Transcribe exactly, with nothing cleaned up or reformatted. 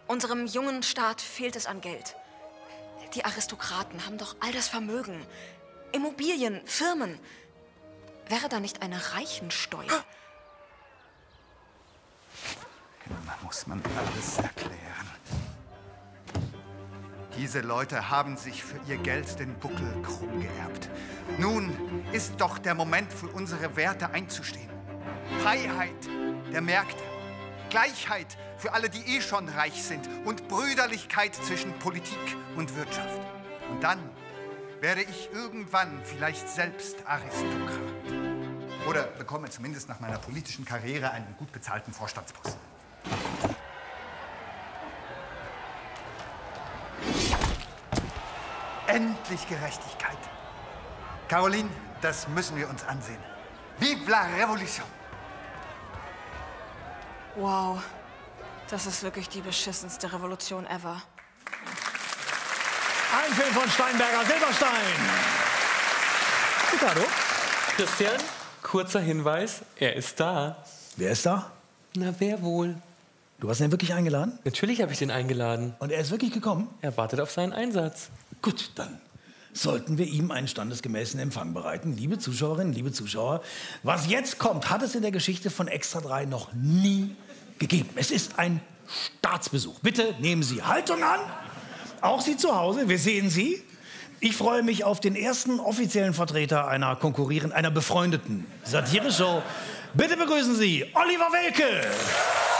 Unserem jungen Staat fehlt es an Geld. Die Aristokraten haben doch all das Vermögen. Immobilien, Firmen. Wäre da nicht eine Reichensteuer? Immer muss man alles erklären. Diese Leute haben sich für ihr Geld den Buckel krumm geerbt. Nun ist doch der Moment, für unsere Werte einzustehen. Freiheit der Märkte, Gleichheit für alle, die eh schon reich sind und Brüderlichkeit zwischen Politik und Wirtschaft. Und dann werde ich irgendwann vielleicht selbst Aristokrat. Oder bekomme zumindest nach meiner politischen Karriere einen gut bezahlten Vorstandsposten. Endlich Gerechtigkeit. Caroline, das müssen wir uns ansehen. Vive la Révolution! Wow, das ist wirklich die beschissenste Revolution ever. Ein Film von Steinberger, Silberstein. Ricardo? Christian, kurzer Hinweis, er ist da. Wer ist da? Na, wer wohl? Du hast ihn wirklich eingeladen? Natürlich habe ich den eingeladen. Und er ist wirklich gekommen? Er wartet auf seinen Einsatz. Gut, dann sollten wir ihm einen standesgemäßen Empfang bereiten. Liebe Zuschauerinnen, liebe Zuschauer, was jetzt kommt, hat es in der Geschichte von Extra drei noch nie gegeben. Es ist ein Staatsbesuch. Bitte nehmen Sie Haltung an. Auch Sie zu Hause, wir sehen Sie. Ich freue mich auf den ersten offiziellen Vertreter einer konkurrierenden, einer befreundeten Satire-Show. Bitte begrüßen Sie Oliver Welke.